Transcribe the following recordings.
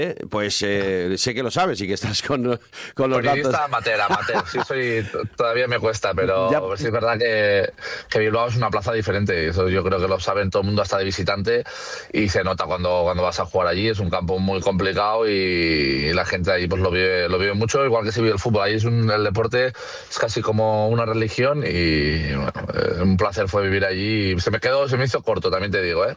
Pues sé que lo sabes y que estás con los datos. Amateur, sí todavía me cuesta, pero sí es verdad que Bilbao es una plaza diferente, eso yo creo que lo saben todo el mundo hasta de visitante y se nota cuando vas a jugar allí, es un campo muy complicado y la gente ahí pues lo vive mucho, igual que se vive el fútbol, ahí el deporte es casi como una religión y bueno, un placer fue vivir allí, se me hizo corto, también te digo.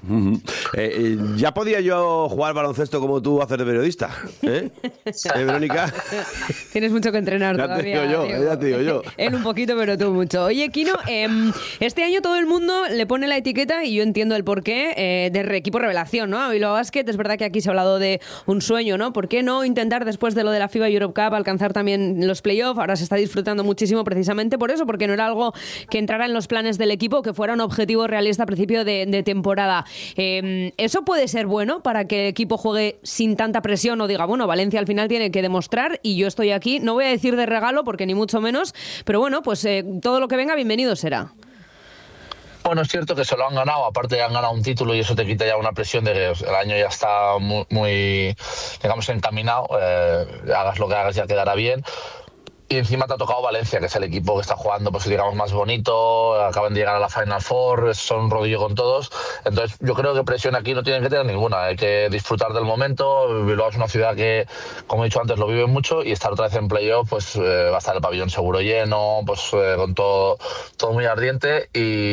Ya podía yo jugar baloncesto como tú hacer de periodista, Verónica. Tienes mucho que entrenar todavía. Ya te digo yo. Él un poquito, pero tú mucho. Oye, Kino, este año todo el mundo le pone la etiqueta, y yo entiendo el porqué, de equipo revelación, ¿no? A Bilbao Basket, es verdad que aquí se ha hablado de un sueño, ¿no? ¿Por qué no intentar, después de lo de la FIBA Europe Cup, alcanzar también los playoffs? Ahora se está disfrutando muchísimo precisamente por eso, porque no era algo que entrara en los planes del equipo, que fuera un objetivo realista a principio de temporada. ¿Eso puede ser bueno para que el equipo juegue sin tanta presión o diga, bueno, Valencia al final tiene que demostrar y yo estoy aquí, no voy a decir de regalo porque ni mucho menos, pero bueno, pues todo lo que venga bienvenido será? Bueno, es cierto que se lo han ganado, aparte han ganado un título y eso te quita ya una presión de que el año ya está muy digamos, encaminado, hagas lo que hagas ya quedará bien. Y encima te ha tocado Valencia, que es el equipo que está jugando, pues digamos, más bonito, acaban de llegar a la Final Four, son rodillo con todos. Entonces yo creo que presión aquí no tienen que tener ninguna, hay que disfrutar del momento. Bilbao es una ciudad que, como he dicho antes, lo vive mucho y estar otra vez en playoff, pues va a estar el pabellón seguro lleno, pues con todo muy ardiente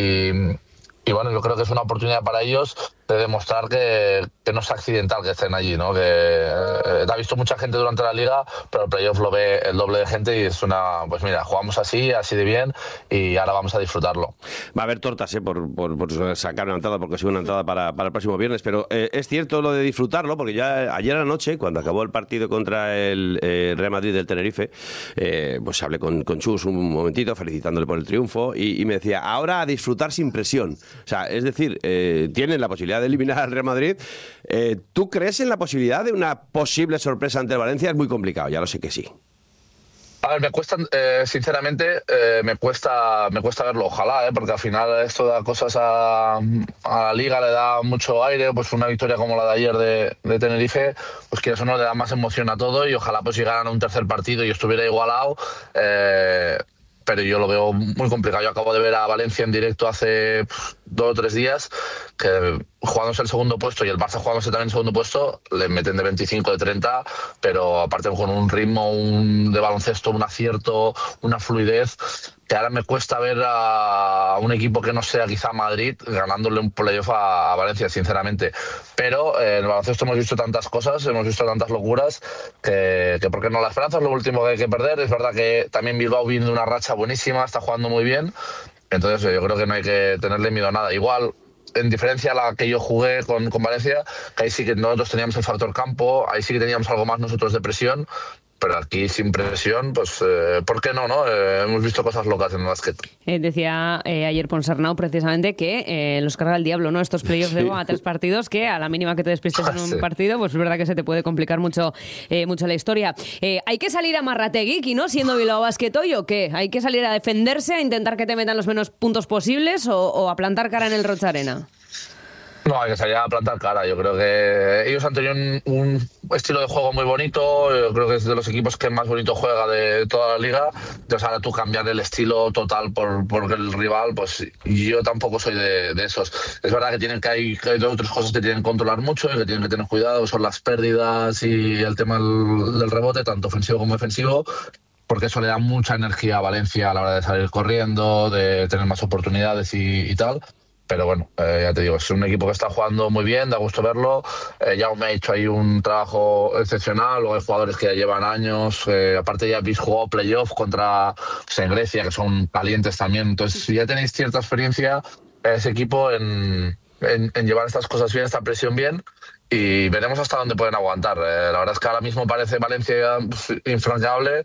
y bueno, yo creo que es una oportunidad para ellos de demostrar que no es accidental que estén allí, ¿no? Que ha visto mucha gente durante la liga, pero el playoff lo ve el doble de gente y es pues mira, jugamos así de bien y ahora vamos a disfrutarlo. Va a haber tortas, por sacar una entrada, porque ha sido una entrada para el próximo viernes, pero es cierto lo de disfrutarlo, porque ya ayer anoche, cuando acabó el partido contra el Real Madrid del Tenerife, pues hablé con Chus un momentito, felicitándole por el triunfo, y me decía, ahora a disfrutar sin presión. O sea, es decir, tienen la posibilidad de eliminar al Real Madrid. ¿Tú crees en la posibilidad de una posible sorpresa ante el Valencia? Es muy complicado, ya lo sé que sí. A ver, me cuesta, sinceramente, me cuesta verlo, ojalá, porque al final esto da cosas a la Liga, le da mucho aire, pues una victoria como la de ayer de Tenerife, pues que eso no le da más emoción a todo y ojalá pues llegaran a un tercer partido y estuviera igualado, pero yo lo veo muy complicado. Yo acabo de ver a Valencia en directo hace 2 o 3 días, que jugándose el segundo puesto y el Barça jugándose también el segundo puesto, le meten de 25, de 30, pero aparte con un ritmo de baloncesto, un acierto, una fluidez, que ahora me cuesta ver a un equipo que no sea quizá Madrid ganándole un playoff a Valencia, sinceramente. Pero en el baloncesto hemos visto tantas cosas, hemos visto tantas locuras, que ¿por qué no? La esperanza es lo último que hay que perder. Es verdad que también Bilbao viene de una racha buenísima, está jugando muy bien, entonces yo creo que no hay que tenerle miedo a nada. Igual, en diferencia a la que yo jugué con Valencia, que ahí sí que nosotros teníamos el factor campo, ahí sí que teníamos algo más nosotros de presión, pero aquí sin presión, pues ¿por qué no? Hemos visto cosas locas en el básquet. Decía ayer Ponsarnau precisamente que los carga el diablo, ¿no? Estos playoffs de a 3 partidos, que a la mínima que te despistes en un partido, pues es verdad que se te puede complicar mucho la historia. ¿Hay que salir a Marrategui, ¿no? Siendo Bilbao Basket hoy, ¿o qué? ¿Hay que salir a defenderse, a intentar que te metan los menos puntos posibles o a plantar cara en el Rocha Arena? No, hay que salir a plantar cara. Yo creo que ellos han tenido un estilo de juego muy bonito. Yo creo que es de los equipos que más bonito juega de toda la liga. Entonces ahora tú cambiar el estilo total por el rival, pues yo tampoco soy de esos. Es verdad que hay otras cosas que tienen que controlar mucho y que tienen que tener cuidado, son las pérdidas y el tema del rebote, tanto ofensivo como defensivo, porque eso le da mucha energía a Valencia a la hora de salir corriendo, de tener más oportunidades y tal. Pero bueno, ya te digo, es un equipo que está jugando muy bien, da gusto verlo. Jaume ha hecho ahí un trabajo excepcional, luego hay jugadores que ya llevan años, aparte ya habéis jugado playoff contra en Grecia, que son calientes también. Entonces, si ya tenéis cierta experiencia, ese equipo en llevar estas cosas bien, esta presión bien, y veremos hasta dónde pueden aguantar. La verdad es que ahora mismo parece Valencia infranqueable,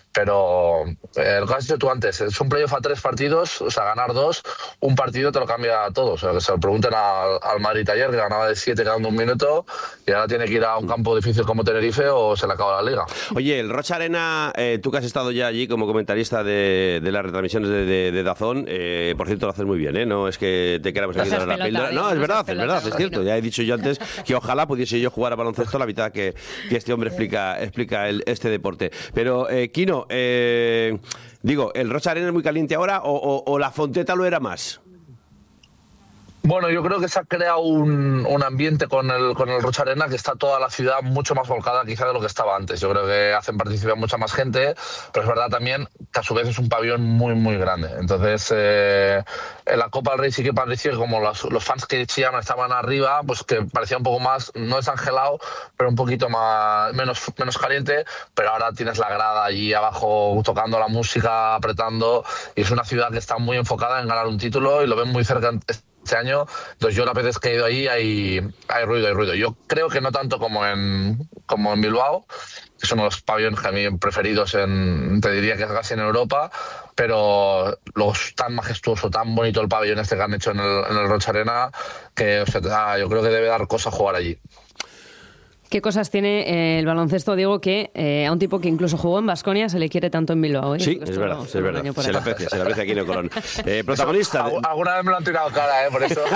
Pero lo que has dicho tú antes, es un playoff a 3 partidos, o sea, ganar 2, un partido te lo cambia todo. O sea, que se lo pregunten al Madrid ayer, que ganaba de 7 quedando un minuto, y ahora tiene que ir a un campo difícil como Tenerife o se le acaba la liga. Oye, el Rocha Arena, tú que has estado ya allí como comentarista de las retransmisiones de DAZN, por cierto, lo haces muy bien, ¿eh? No es que te queramos aquí dar la píldora. No, es verdad, es cierto. Ya he dicho yo antes que ojalá pudiese yo jugar a baloncesto la mitad que este hombre explica este deporte. Pero, Quino, digo, ¿el Rocha Arena es muy caliente ahora o la Fonteta lo era más? Bueno, yo creo que se ha creado un ambiente con el Rocha Arena que está toda la ciudad mucho más volcada quizá de lo que estaba antes. Yo creo que hacen participar mucha más gente, pero es verdad también que a su vez es un pabellón muy, muy grande. Entonces, en la Copa del Rey sí que parecía que como los fans que chillan estaban arriba, pues que parecía un poco más, no desangelado, pero un poquito más menos caliente, pero ahora tienes la grada allí abajo tocando la música, apretando, y es una ciudad que está muy enfocada en ganar un título y lo ven muy cerca este año. Entonces yo las veces que he ido ahí hay ruido. Yo creo que no tanto como en Bilbao, que es uno de los pabellones que a mí preferidos te diría que es casi en Europa, pero luego es tan majestuoso, tan bonito el pabellón este que han hecho en el Rocha Arena, que yo creo que debe dar cosa jugar allí. ¿Qué cosas tiene el baloncesto, Diego, que a un tipo que incluso jugó en Baskonia se le quiere tanto en Bilbao? ¿Eh? Sí, es verdad. Se le aprecia aquí en el Colón. Protagonista. Alguna vez me lo han tirado cara, por eso.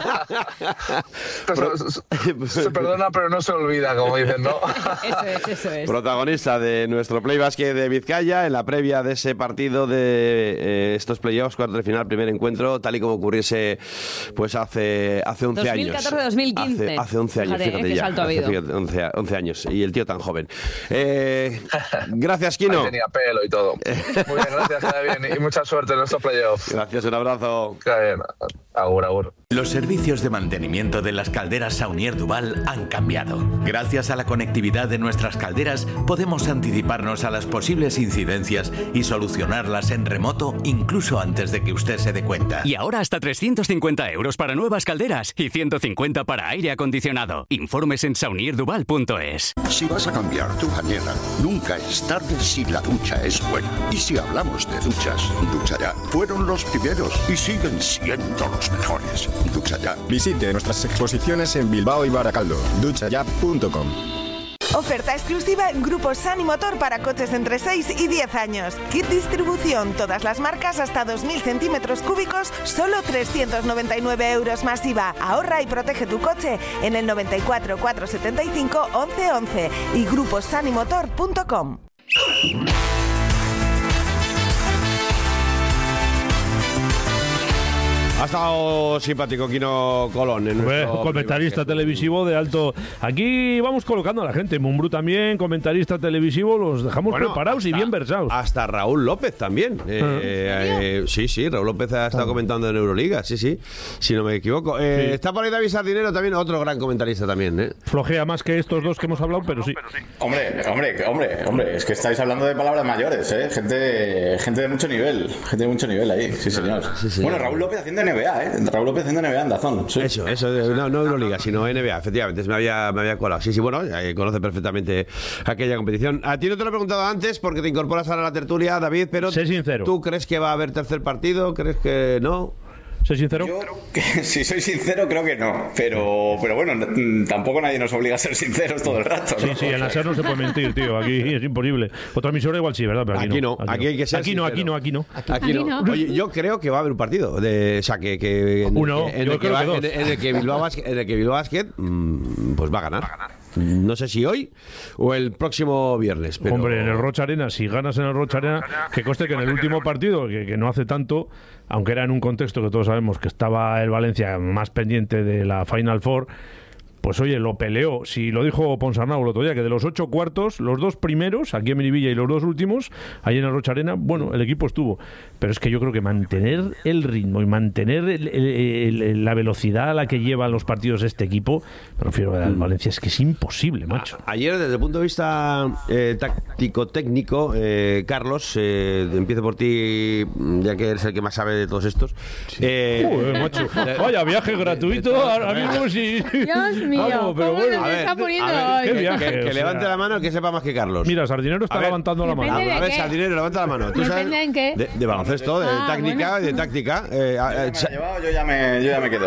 Se perdona, pero no se olvida, como dicen, ¿no? Eso es. Protagonista de nuestro Play Basket de Vizcaya, en la previa de ese partido de estos playoffs, cuartos de final, primer encuentro, tal y como ocurriese pues hace 11 años. 2014-2015. Hace 11 años, fíjate qué ya. Salto ha habido. 11 años y el tío tan joven. Gracias, Quino. Ahí tenía pelo y todo. Muy bien, gracias, queda bien. Y mucha suerte en estos playoffs. Gracias, un abrazo. Queda bien. Agur. Los servicios de mantenimiento de las calderas Saunier Duval han cambiado. Gracias a la conectividad de nuestras calderas, podemos anticiparnos a las posibles incidencias y solucionarlas en remoto incluso antes de que usted se dé cuenta. Y ahora hasta 350 € para nuevas calderas y 150 para aire acondicionado. Informes en saunierduval.es. Si vas a cambiar tu bañera, nunca es tarde si la ducha es buena. Y si hablamos de duchas, Ducha Ya fueron los primeros y siguen siendo los mejores. Ducha Ya. Visite nuestras exposiciones en Bilbao y Baracaldo. duchaya.com. Oferta exclusiva en Grupo Sani Motor para coches entre 6 y 10 años. Kit distribución, todas las marcas hasta 2.000 centímetros cúbicos, solo 399 € más IVA. Ahorra y protege tu coche en el 94 475 1111 y gruposanimotor.com. Ha estado simpático Quino Colón. Comentarista televisivo de alto. Aquí vamos colocando a la gente. Mumbrú también, comentarista televisivo. Los dejamos preparados y bien versados. Hasta Raúl López también. Sí, Raúl López ha estado comentando en Euroliga. Sí, si no me equivoco. Sí. Está por ahí David Sardinero también, otro gran comentarista también. Flojea más que estos dos que hemos hablado, pero sí. Hombre, es que estáis hablando de palabras mayores, ¿eh? Gente de mucho nivel. Gente de mucho nivel ahí, sí, señor. Sí. Bueno, Raúl López haciendo NBA, ¿eh? Raúl López haciendo NBA en DAZN. Sí. Eso, no Euroliga, sino NBA, efectivamente, me había colado. Sí, bueno, conoce perfectamente aquella competición. A ti no te lo he preguntado antes porque te incorporas ahora a la tertulia, David, pero sé sincero. ¿Tú crees que va a haber tercer partido? ¿Crees que no? ¿Soy sincero? Yo, si soy sincero, creo que no. Pero bueno, tampoco nadie nos obliga a ser sinceros todo el rato, ¿no? Sí, en la SER no se puede mentir, tío. Aquí es imposible. Otra emisora igual sí, ¿verdad? Pero aquí no. Aquí hay que ser Aquí no. Oye, yo creo que va a haber un partido. En el que Bilbao Basket pues va a ganar. No sé si hoy o el próximo viernes. Pero... Hombre, en el Rocha Arena, si ganas en el Rocha Arena, que conste que en el último partido, que no hace tanto, aunque era en un contexto que todos sabemos que estaba el Valencia más pendiente de la Final Four, pues oye, lo peleó. Si lo dijo Ponsarnau el otro día, que de los 8 cuartos, los 2 primeros, aquí en Miribilla, y los 2 últimos, ahí en el Rocha Arena, bueno, el equipo estuvo. Pero es que yo creo que mantener el ritmo y mantener la velocidad a la que llevan los partidos este equipo, me refiero al Valencia, es que es imposible, macho. Ayer, desde el punto de vista táctico-técnico, Carlos, empiezo por ti, ya que eres el que más sabe de todos estos. Sí. Macho, vaya viaje gratuito, ahora mismo sí. Dios mío. mío. Vamos, pero ¿Cómo bueno, nos a ver, está poniendo a ver, hoy? qué viaje, que o sea. levante la mano el que sepa más que Carlos. Mira, Sardinero está A ver, levantando la mano. depende A ver, qué? Sardinero, levanta la mano. ¿Tú sabes? ¿Depende en qué? De baloncesto, de técnica, bueno. de táctica. Yo ya me quedo.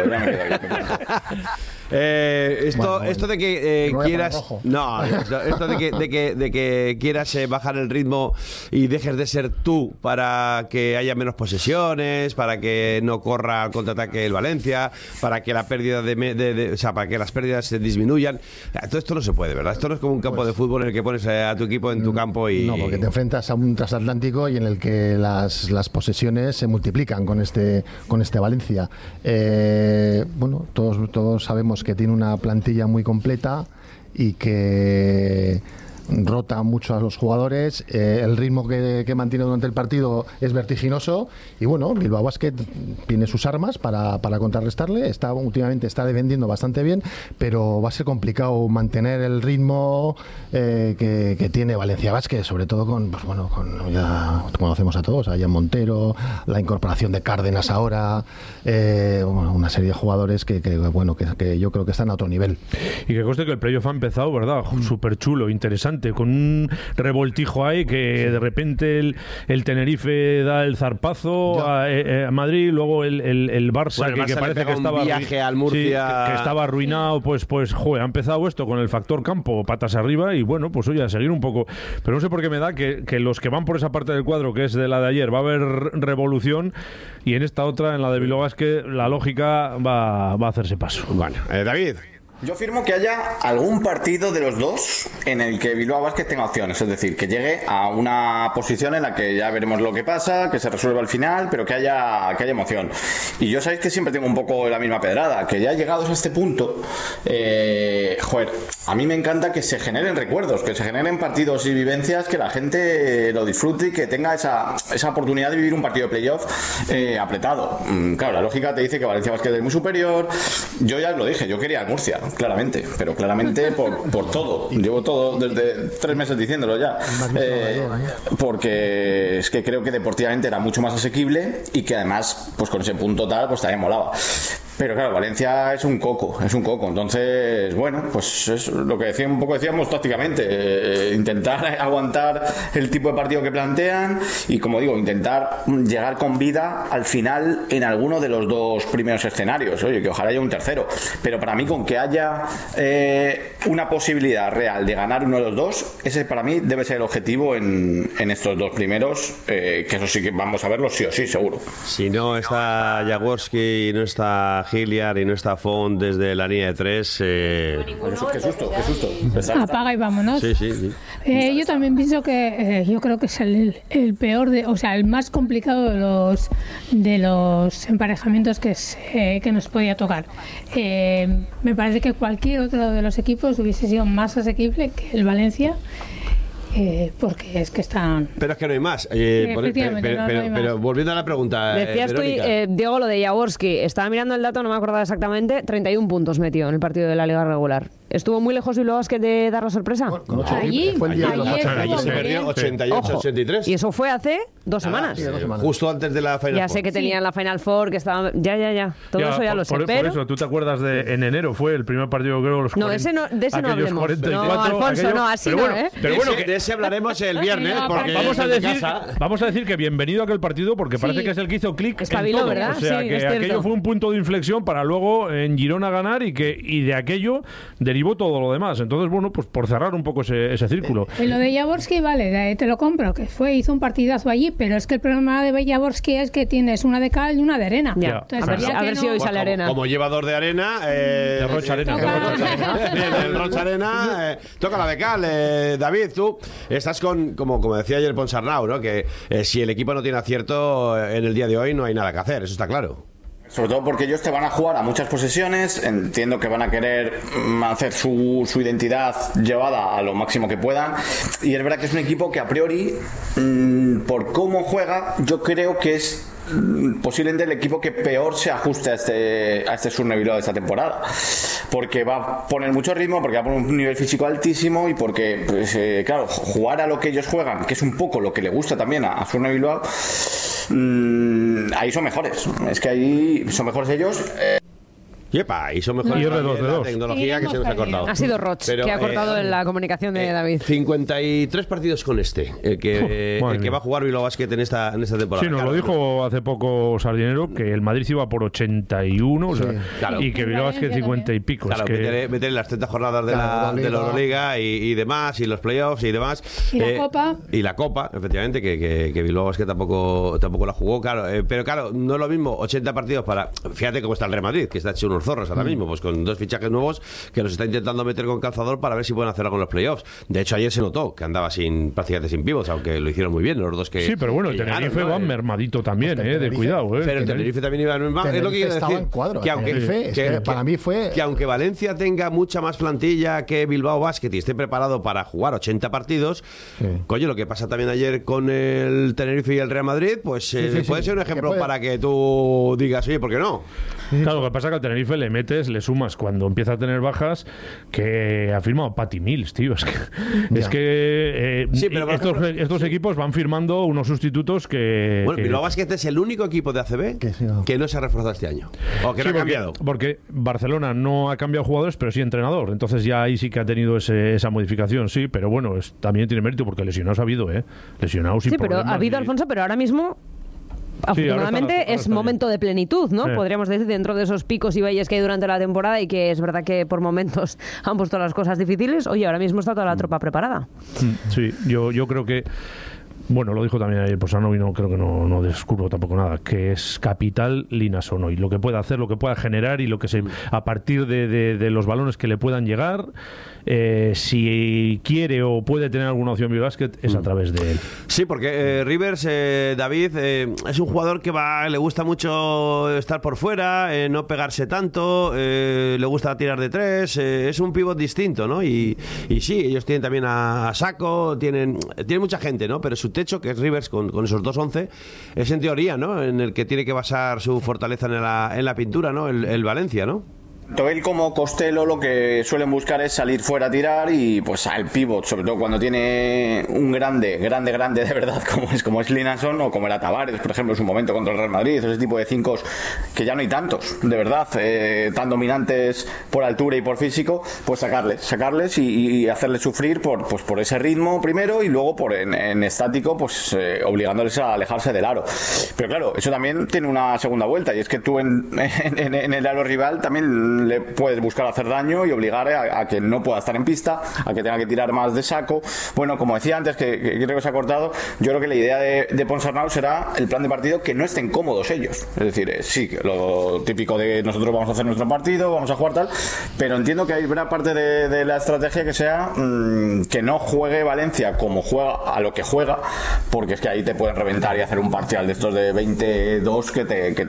Esto de que no voy a quieras poner rojo. no esto de que quieras bajar el ritmo y dejes de ser tú para que haya menos posesiones, para que no corra al contraataque el Valencia, para que la pérdida o sea, para que las pérdidas se disminuyan, todo esto no se puede, ¿verdad? Esto no es como un campo de fútbol en el que pones a tu equipo en tu campo y No, porque te enfrentas a un transatlántico y en el que las posesiones se multiplican con este Valencia. Bueno, todos sabemos que tiene una plantilla muy completa y que rota mucho a los jugadores, el ritmo que mantiene durante el partido es vertiginoso y bueno, Bilbao Basket tiene sus armas para contrarrestarle, últimamente está defendiendo bastante bien, pero va a ser complicado mantener el ritmo que tiene Valencia Basket, sobre todo con ya conocemos a todos, a Jan Montero, la incorporación de Cárdenas ahora, una serie de jugadores que yo creo que están a otro nivel. Y que conste que el playoff ha empezado, ¿verdad? Súper chulo, interesante, con un revoltijo ahí que de repente el Tenerife da el zarpazo a Madrid, luego el Barça, que parece que estaba viaje al Murcia, que estaba arruinado, pues joder, ha empezado esto con el factor campo, patas arriba y bueno, pues oye, a seguir un poco, pero no sé por qué me da que los que van por esa parte del cuadro, que es de la de ayer, va a haber revolución y en esta otra, en la de Bilbao Basket, la lógica va a hacerse paso. Bueno, David. Yo firmo que haya algún partido de los dos en el que Bilbao Basket tenga opciones, es decir, que llegue a una posición en la que ya veremos lo que pasa, que se resuelva al final, pero que haya emoción. Y yo sabéis que siempre tengo un poco la misma pedrada, que ya llegados a este punto, a mí me encanta que se generen recuerdos, que se generen partidos y vivencias, que la gente lo disfrute y que tenga esa oportunidad de vivir un partido de playoff apretado. Claro, la lógica te dice que Valencia Basket es muy superior. Yo ya lo dije, yo quería a Murcia, claramente por todo. Llevo todo desde 3 meses diciéndolo ya, porque es que creo que deportivamente era mucho más asequible y que además pues con ese punto tal pues también molaba. Pero claro, Valencia es un coco, entonces bueno, pues es lo que decíamos tácticamente, intentar aguantar el tipo de partido que plantean y, como digo, intentar llegar con vida al final en alguno de los dos primeros escenarios. Oye, que ojalá haya un tercero, pero para mí con que haya una posibilidad real de ganar uno de los dos, ese para mí debe ser el objetivo en estos dos primeros, que eso sí que vamos a verlo sí o sí, seguro. Si no está Jaworski, no está Hilliard y no está Font desde la línea de 3. Qué susto. Apaga y vámonos. Sí. Yo también pienso que yo creo que es el peor, el más complicado de los emparejamientos que nos podía tocar. Me parece que cualquier otro de los equipos hubiese sido más asequible que el Valencia. Porque es que están... Pero es que no hay más. Efectivamente, no hay más. Pero volviendo a la pregunta, decías tú, Diego, lo de Jaworski. Estaba mirando el dato, no me acordaba exactamente. 31 puntos metió en el partido de la Liga regular. ¿Estuvo muy lejos Bilbao Basket de dar la sorpresa? Allí se perdió 88-83. Y eso fue hace 2 semanas. Justo antes de la Final Ya Four. sé que tenían la Final Four, que estaban... Ya. Todo eso ya lo sé, Por pero... eso, ¿tú te acuerdas en enero? Fue el primer partido, creo, los No, de ese no hablemos. 44, no, Alfonso, no, así pero bueno, no, ¿eh? Pero bueno, de ese hablaremos el viernes, No, porque vamos a decir que bienvenido a aquel partido, porque parece que es el que hizo clic en todo. ¿verdad? O sea, Sí, que es aquello cierto. fue un punto de inflexión para luego en Girona ganar y de aquello derivó todo lo demás. Entonces, bueno, pues por cerrar un poco ese círculo. Lo de Jaworski, vale, te lo compro, que hizo un partidazo allí, pero es que el problema de Jaworski es que tienes una de cal y una de arena. Ya. Entonces, A ver si hoy sale arena. Como llevador de arena, de Rocha Arena. El Rocha Arena, toca la de cal. David, tú estás como decía ayer Ponsarnau, ¿no? Que si el equipo no tiene acierto en el día de hoy no hay nada que hacer, eso está claro. Sobre todo porque ellos te van a jugar a muchas posesiones, entiendo que van a querer hacer su identidad llevada a lo máximo que puedan, y es verdad que es un equipo que a priori, por cómo juega, yo creo que es posiblemente el equipo que peor se ajuste a este Surne Bilbao de esta temporada, porque va a poner mucho ritmo, porque va a poner un nivel físico altísimo y porque pues, claro, jugar a lo que ellos juegan, que es un poco lo que le gusta también a Surne Bilbao, ahí son mejores, es que ahí son mejores ellos. Yepa, y son mejores. Y R2D2. La tecnología que se nos ha cortado. Ha sido Roch, que ha cortado en la comunicación de David. 53 partidos con el que va a jugar Bilbao Basket en esta temporada. Sí, nos lo dijo hace poco Sardinero, que el Madrid iba por 81, o sea, y que Bilbao Basket 50 y pico. Claro, es que... meter las 30 jornadas de la Euroliga y demás, y los playoffs y demás. Y la Copa. Y la Copa, efectivamente, que Bilbao Basket tampoco la jugó, claro. Pero claro, no es lo mismo 80 partidos para... Fíjate cómo está el Real Madrid, que está hecho unos zorros ahora mismo, pues con 2 fichajes nuevos que los está intentando meter con calzador para ver si pueden hacerlo con los playoffs. De hecho, ayer se notó que andaba prácticamente sin pivots, aunque lo hicieron muy bien los dos que... Sí, pero bueno, el Tenerife va mermadito también, de cuidado. Pero el Tenerife también iba mermado. Es lo que quiero decir. En cuadro. Que para mí fue... Que aunque Valencia tenga mucha más plantilla que Bilbao Basket y esté preparado para jugar 80 partidos, coño, lo que pasa también ayer con el Tenerife y el Real Madrid, pues puede ser un ejemplo para que tú digas, oye, ¿por qué no? Claro, lo que pasa es que al Tenerife le sumas cuando empieza a tener bajas, que ha firmado Patty Mills, tío. Es que estos equipos van firmando unos sustitutos que... Bueno, Bilbao Basket es el único equipo de ACB que no se ha reforzado este año. O que no ha cambiado. Porque Barcelona no ha cambiado jugadores, pero sí entrenador. Entonces ya ahí sí que ha tenido esa modificación, sí. Pero bueno, también tiene mérito porque lesionados ha habido, Lesionados sin problemas. Sí, pero ha habido, Alfonso, pero ahora mismo... Afortunadamente es momento de plenitud, ¿no? Podríamos decir, dentro de esos picos y valles que hay durante la temporada y que es verdad que por momentos han puesto las cosas difíciles. Oye, ahora mismo está toda la tropa preparada. Sí, yo creo que... Bueno, lo dijo también ayer Posano y no creo que no descubro tampoco nada, que es capital Linasono y lo que pueda hacer, lo que pueda generar y lo que a partir de los balones que le puedan llegar, si quiere o puede tener alguna opción Bilbao Basket es a través de él. Sí, porque Rivers, David, es un jugador que le gusta mucho estar por fuera, no pegarse tanto, le gusta tirar de 3, es un pívot distinto, ¿no? Y sí, ellos tienen también a Sacco, tienen mucha gente, ¿no? Pero su techo, que es Rivers con esos 2-11, es en teoría, ¿no? En el que tiene que basar su fortaleza en la pintura, ¿no? El Valencia, ¿no? Tanto él como Costello lo que suelen buscar es salir fuera a tirar y pues al pivot, sobre todo cuando tiene un grande de verdad como es Linason o como era Tavares, por ejemplo, en su momento contra el Real Madrid, ese tipo de 5 que ya no hay tantos, de verdad, tan dominantes por altura y por físico, pues sacarles y hacerles sufrir por ese ritmo primero y luego en estático, pues obligándoles a alejarse del aro. Pero claro, eso también tiene una segunda vuelta y es que tú en el aro rival también le puedes buscar hacer daño y obligar a que no pueda estar en pista, a que tenga que tirar más de saco. Bueno, como decía antes, que creo que se ha cortado, yo creo que la idea de Ponsarnau será el plan de partido que no estén cómodos ellos. Es decir, sí, lo típico de nosotros vamos a hacer nuestro partido, vamos a jugar tal, pero entiendo que hay una parte de la estrategia que sea que no juegue Valencia como juega a lo que juega, porque es que ahí te pueden reventar y hacer un parcial de estos de 22 que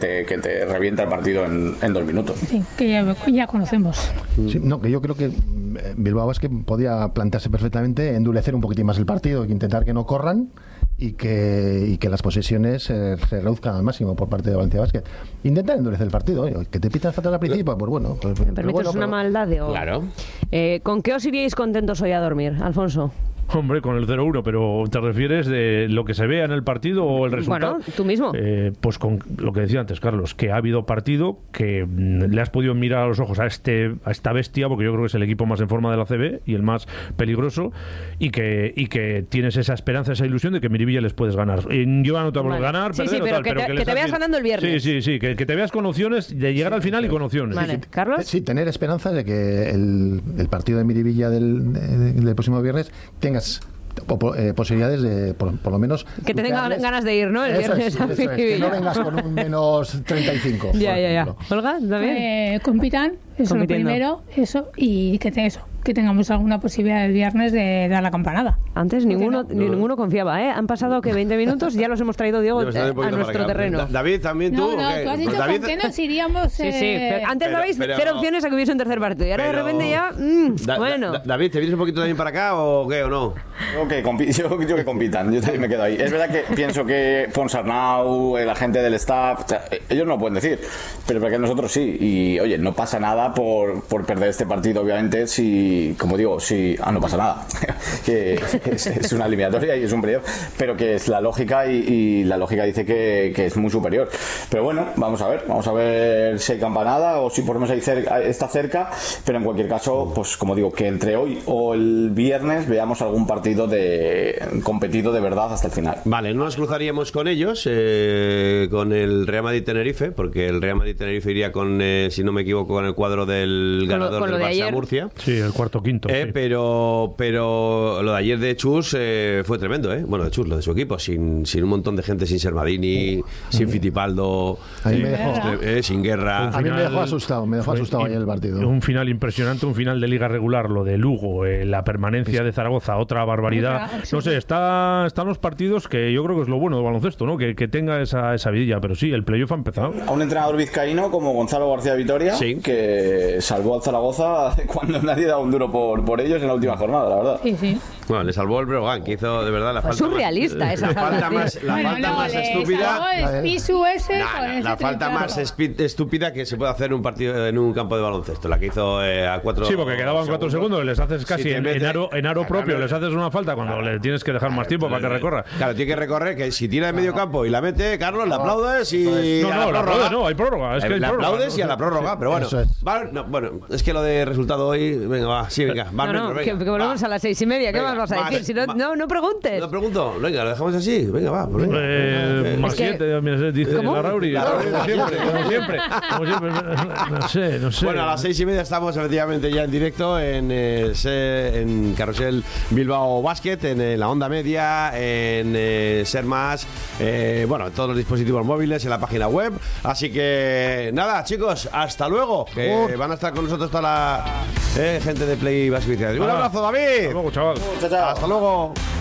te revienta el partido en 2 minutos. Sí, que ya conocemos. Sí, no, que yo creo que Bilbao es que podía plantearse perfectamente, endurecer un poquitín más el partido, intentar que no corran y que las posesiones se reduzcan al máximo por parte de Valencia Basket. Intentar endurecer el partido, que te pitas falta al principio, pues bueno. ¿Me permites una maldad de hoy? Claro. ¿Con qué os iríais contentos hoy a dormir, Alfonso? Hombre, con el 0-1, pero ¿te refieres de lo que se vea en el partido o el resultado? Bueno, tú mismo. Pues con lo que decía antes, Carlos, que ha habido partido, que le has podido mirar a los ojos a esta bestia, porque yo creo que es el equipo más en forma de la CB y el más peligroso, y que tienes esa esperanza, esa ilusión de que Miribilla les puedes ganar. Yo no te hablo de ganar, perder o tal, pero que te veas ganando el viernes. Sí, que te veas con opciones de llegar al final y con opciones. Vale. ¿Carlos? Sí, tener esperanza de que el partido de Miribilla del próximo viernes tengas posibilidades de por lo menos que te tengan ganas de ir, ¿no? El viernes a que no vengas con un menos 35. Ya. Olga, ¿también? Compitan, eso es lo primero, eso, y que tengamos alguna posibilidad el viernes de dar la campanada. Antes ninguno confiaba, ¿eh? Han pasado que 20 minutos y ya los hemos traído, Diego, a nuestro terreno. David, también tú. No, tú has dicho David... con qué nos iríamos. Sí, pero antes dabais 0 opciones a que hubiese un tercer partido y ahora de repente ya. Bueno. David, ¿te vienes un poquito también para acá o qué o no? Yo que compitan, yo también me quedo ahí. Es verdad que pienso que Ponsarnau, la gente del staff, o sea, ellos no lo pueden decir, pero porque nosotros sí. Y oye, no pasa nada por perder este partido, obviamente, si y como digo, sí, no pasa nada. Que es una eliminatoria y es un playoff, pero que es la lógica y la lógica dice que es muy superior. Pero bueno, vamos a ver si hay campanada o si por lo menos está cerca, pero en cualquier caso, pues como digo, que entre hoy o el viernes veamos algún partido competido de verdad hasta el final. Vale, no nos cruzaríamos con ellos, con el Real Madrid-Tenerife, porque el Real Madrid-Tenerife iría con, si no me equivoco, con el cuadro del ganador del Barça-Murcia. Sí, el cuarto quinto. Sí. Pero lo de ayer de Chus fue tremendo, Bueno, de Chus, lo de su equipo, sin un montón de gente, sin Sermadini, sin Fittipaldo, sin Guerra. A mí me dejó asustado ayer el partido. Un final impresionante, un final de liga regular, lo de Lugo, la permanencia de Zaragoza, otra barbaridad. No sé, están los partidos que yo creo que es lo bueno del baloncesto, ¿no? Que tenga esa vidilla, pero sí, el playoff ha empezado. A un entrenador vizcaíno como Gonzalo García Vitoria, que salvó al Zaragoza cuando nadie daba un duro por ellos en la última jornada, la verdad. Sí. Bueno, le salvó el Breogán, que hizo de verdad la falta surrealista esa falta más estúpida. La falta más estúpida que se puede hacer en un partido en un campo de baloncesto, la que hizo a 4. Sí, porque quedaban 4 segundos, les haces casi en aro propio, les haces una falta cuando le tienes que dejar más tiempo para que recorra. Claro, tiene que recorrer, que si tira de medio campo y la mete, Carlos, la aplaudes y no, hay prórroga. Es que la aplaudes y a la prórroga, pero bueno. Bueno, es que lo de resultado hoy, venga, que volvemos a las 6:30, ¿qué más vas a decir? Si no preguntes. No pregunto, venga, lo dejamos así, venga, va. Más 7, dice la Rauri. Como siempre. No sé. Bueno, a las 6:30 estamos efectivamente ya en directo en Carrusel Bilbao Basket, en la onda media, en Ser Más, bueno, en todos los dispositivos móviles, en la página web. Así que nada, chicos, hasta luego. Que van a estar con nosotros toda la gente de Play Basket. Un abrazo, David. Hasta luego, chaval. Hasta luego.